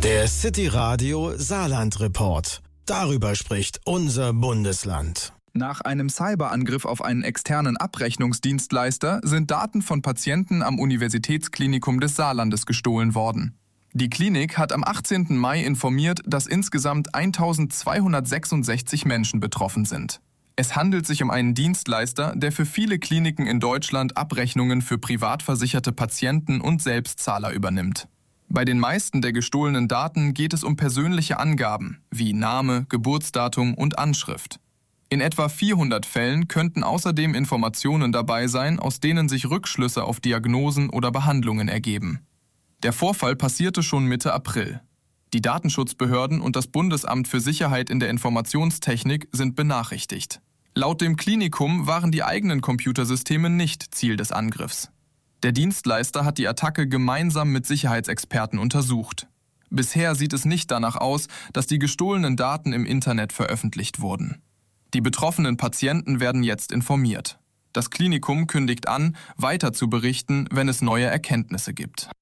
Der City Radio Saarland Report. Darüber spricht unser Bundesland. Nach einem Cyberangriff auf einen externen Abrechnungsdienstleister sind Daten von Patienten am Universitätsklinikum des Saarlandes gestohlen worden. Die Klinik hat am 18. Mai informiert, dass insgesamt 1266 Menschen betroffen sind. Es handelt sich um einen Dienstleister, der für viele Kliniken in Deutschland Abrechnungen für privat versicherte Patienten und Selbstzahler übernimmt. Bei den meisten der gestohlenen Daten geht es um persönliche Angaben wie Name, Geburtsdatum und Anschrift. In etwa 400 Fällen könnten außerdem Informationen dabei sein, aus denen sich Rückschlüsse auf Diagnosen oder Behandlungen ergeben. Der Vorfall passierte schon Mitte April. Die Datenschutzbehörden und das Bundesamt für Sicherheit in der Informationstechnik sind benachrichtigt. Laut dem Klinikum waren die eigenen Computersysteme nicht Ziel des Angriffs. Der Dienstleister hat die Attacke gemeinsam mit Sicherheitsexperten untersucht. Bisher sieht es nicht danach aus, dass die gestohlenen Daten im Internet veröffentlicht wurden. Die betroffenen Patienten werden jetzt informiert. Das Klinikum kündigt an, weiter zu berichten, wenn es neue Erkenntnisse gibt.